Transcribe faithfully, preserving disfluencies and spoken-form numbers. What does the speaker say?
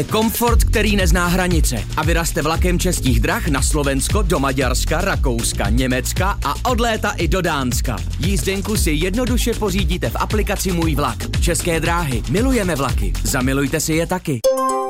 Komfort, který nezná hranice. A vyrazte vlakem Českých drah na Slovensko, do Maďarska, Rakouska, Německa a od léta i do Dánska. Jízdenku si jednoduše pořídíte v aplikaci Můj vlak. České dráhy. Milujeme vlaky. Zamilujte si je taky.